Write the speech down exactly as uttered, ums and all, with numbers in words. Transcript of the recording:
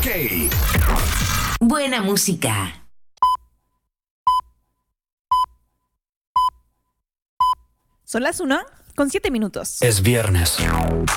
K. Buena música. Son las una con siete minutos. Es viernes.